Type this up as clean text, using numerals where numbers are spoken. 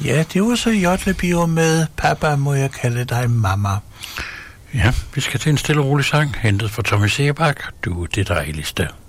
Ja, det var så Jotlebio med Papa, må jeg kalde dig mamma. Ja, vi skal til en stille og rolig sang, hentet fra Tommy Seebach, Du er det dejligste.